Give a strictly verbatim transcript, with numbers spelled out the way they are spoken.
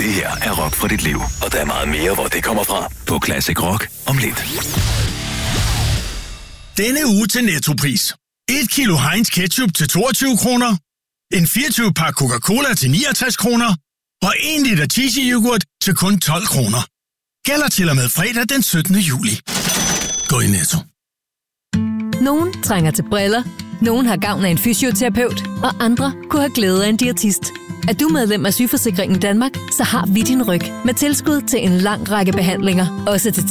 Det her er rock for dit liv, og der er meget mere, hvor det kommer fra. På Classic Rock om lidt. Denne uge til Nettopris. et kilo Heinz ketchup til toogtyve kroner. En fireogtyve pakke Coca-Cola til niogtres kroner. Og en liter cheesy yoghurt til kun tolv kroner. Gælder til og med fredag den syttende juli. Gå i Netto. Nogen trænger til briller. Nogen har gavn af en fysioterapeut. Og andre kunne have glæde af en diætist. Er du medlem af Sygeforsikringen Danmark, så har vi din ryg. Med tilskud til en lang række behandlinger. Også til